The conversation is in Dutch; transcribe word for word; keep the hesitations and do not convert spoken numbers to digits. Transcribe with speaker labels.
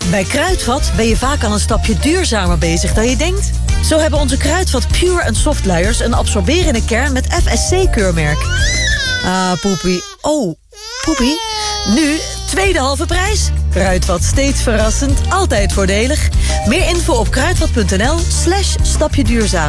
Speaker 1: Bij Kruidvat ben je vaak al een stapje duurzamer bezig dan je denkt. Zo hebben onze Kruidvat Pure en Soft luiers een absorberende kern met F S C-keurmerk. Ah, poepie. Oh, poepie. Nu, tweede halve prijs. Kruidvat, steeds verrassend, altijd voordelig. Meer info op kruidvat punt n l slash stapje duurzaam.